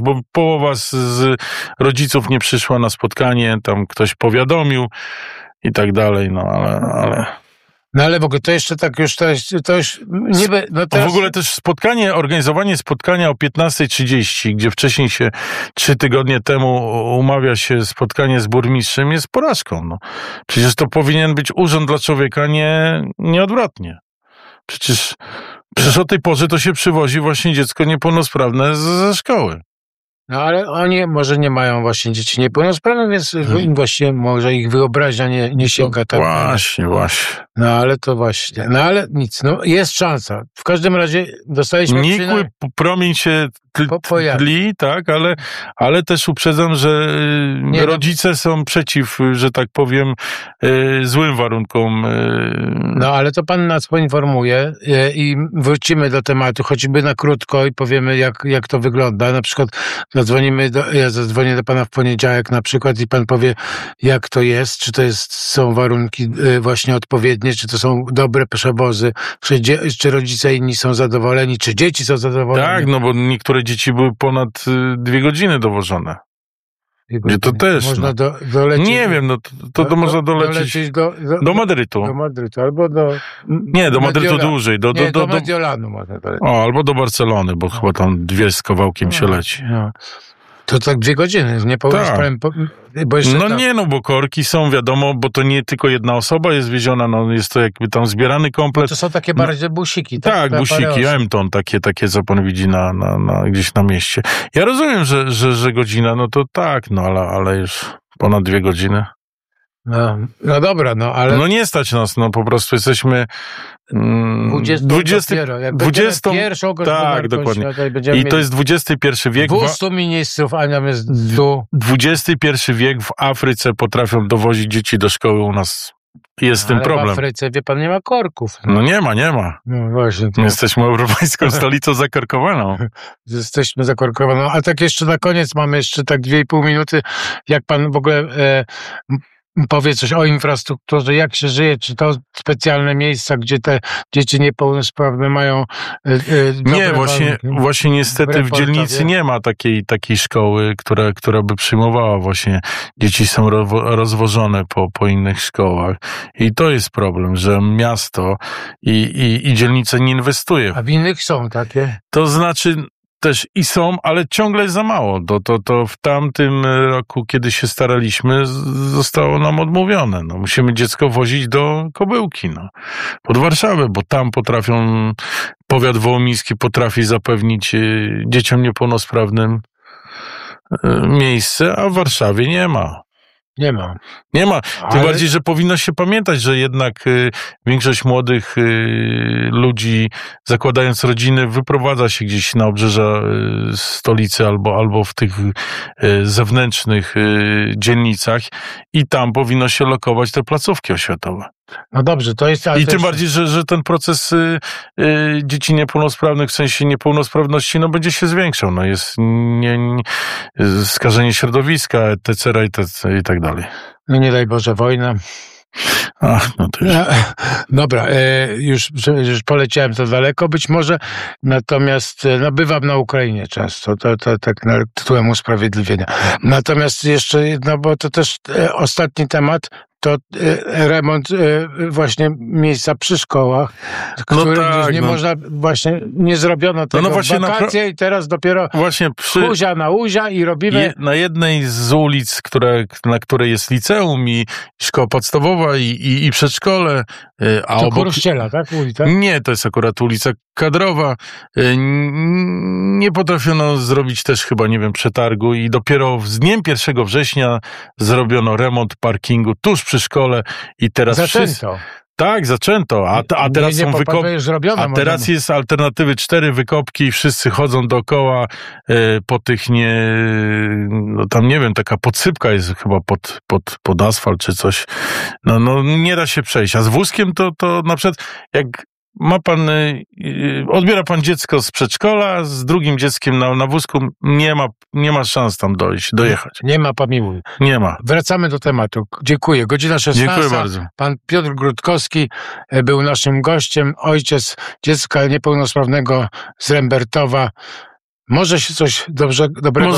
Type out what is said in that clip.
bo połowa z rodziców nie przyszła na spotkanie, tam ktoś powiadomił i tak dalej, no ale... No ale w ogóle to jeszcze tak już to już niby... No teraz... W ogóle też organizowanie spotkania o 15:30, gdzie wcześniej się 3 tygodnie temu umawia się spotkanie z burmistrzem, jest porażką. No. Przecież to powinien być urząd dla człowieka, nie odwrotnie. Przecież o tej porze to się przywozi właśnie dziecko niepełnosprawne ze szkoły. No ale oni może nie mają właśnie dzieci niepełnosprawnych, więc im właśnie może ich wyobraźnia nie sięga tak. Właśnie. No ale to właśnie, no ale nic, no jest szansa. W każdym razie dostaliśmy... Nikły promień się tli, tak, ale też uprzedzam, że rodzice są przeciw, że tak powiem, złym warunkom. No ale to pan nas poinformuje i wrócimy do tematu, choćby na krótko i powiemy jak to wygląda. Na przykład ja zadzwonię do pana w poniedziałek na przykład i pan powie jak to jest, czy to są warunki właśnie odpowiednie, czy to są dobre przewozy, czy rodzice inni są zadowoleni, czy dzieci są zadowoleni. Tak, no bo niektóre dzieci były ponad 2 godziny dowożone. Gdzie to też. Można dolecieć. Nie wiem, no to można dolecieć do Madrytu. Do Madrytu, albo do... Nie, do Madrytu dłużej. Do Mediolanu można dolecieć. Albo do Barcelony, bo chyba tam 2 z kawałkiem się leci. No. To tak 2 godziny, nie powiem. Bo jeszcze bo korki są, wiadomo, bo to nie tylko jedna osoba jest wieziona, no jest to jakby tam zbierany komplet. To są takie bardziej busiki, tak? Tak, busiki, Emton, takie co pan widzi gdzieś na mieście. Ja rozumiem, że godzina, no to tak, no ale już ponad 2 godziny. No dobra, no ale... No nie stać nas, no po prostu jesteśmy... 20 pierwszą tak, dokładnie. I to jest XXI wiek. 200 ministrów, a nam jest XXI wiek, w Afryce potrafią dowozić dzieci do szkoły, u nas jest z tym problem. W Afryce, wie pan, nie ma korków. No nie ma. No właśnie. My jesteśmy europejską stolicą zakorkowaną. Jesteśmy zakorkowaną. A tak jeszcze na koniec mamy jeszcze tak 2,5 minuty. Jak pan w ogóle... powie coś o infrastrukturze, jak się żyje, czy to specjalne miejsca, gdzie te dzieci niepełnosprawne mają nie, właśnie niestety w dzielnicy nie ma takiej szkoły, która by przyjmowała właśnie dzieci są rozwożone po innych szkołach i to jest problem, że miasto i dzielnica nie inwestuje. A w innych są takie? To znaczy też i są, ale ciągle jest za mało. To w tamtym roku, kiedy się staraliśmy, zostało nam odmówione. No, musimy dziecko wozić do Kobyłki, pod Warszawę, bo tam powiat wołomiński potrafi zapewnić dzieciom niepełnosprawnym miejsce, a w Warszawie nie ma. Nie ma. Tym bardziej, że powinno się pamiętać, że jednak większość młodych ludzi, zakładając rodziny, wyprowadza się gdzieś na obrzeża stolicy albo w tych zewnętrznych dzielnicach i tam powinno się lokować te placówki oświatowe. No dobrze, to jest... I tym bardziej, że ten proces dzieci niepełnosprawnych, w sensie niepełnosprawności, będzie się zwiększał. Jest skażenie środowiska, etc. i tak dalej. No nie daj Boże, wojna. To już... Dobra, już poleciałem to daleko być może, natomiast bywam na Ukrainie często, to tak tytułem usprawiedliwienia. Natomiast jeszcze jedno, bo to też ostatni temat, to remont właśnie miejsca przy szkołach, których nie można, właśnie nie zrobiono tego wakacje i teraz dopiero właśnie huzia na uzia i robimy... Na jednej z ulic, na której jest liceum i szkoła podstawowa i przedszkole. A to Kościela, tak? Ulica? Nie, to jest akurat ulica Kadrowa. Nie potrafiono zrobić też chyba, przetargu i dopiero z dniem 1 września zrobiono remont parkingu tuż przy szkole i teraz zaczęto. Tak, zaczęto, a teraz są wykopki, a teraz jest alternatywy 4 wykopki i wszyscy chodzą dookoła po tych tam nie wiem, taka podsypka jest chyba pod asfalt czy coś. Nie da się przejść, a z wózkiem to na przykład jak odbiera pan dziecko z przedszkola, z drugim dzieckiem na wózku, nie ma szans tam dojechać. Nie ma, pamiłuj. Nie ma. Wracamy do tematu. Dziękuję. Godzina 16. Dziękuję bardzo. Pan Piotr Grudkowski był naszym gościem, ojciec dziecka niepełnosprawnego z Rembertowa. Może się coś dobrego